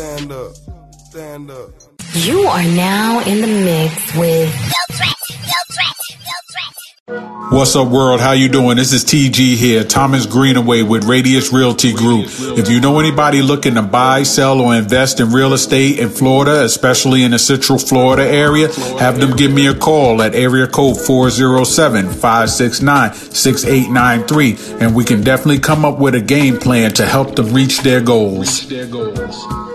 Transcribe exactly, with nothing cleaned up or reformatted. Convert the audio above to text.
Stand up, stand up. You are now in the mix with Yo Threat, Yo Threat, Yo Threat. What's up, world? How you doing? This is T G here, Thomas Greenaway with Radius Realty Group. If you know anybody looking to buy, sell, or invest in real estate in Florida, especially in the Central Florida area, have them give me a call at area code four oh seven, five six nine, six eight nine three, and we can definitely come up with a game plan to help them reach their goals.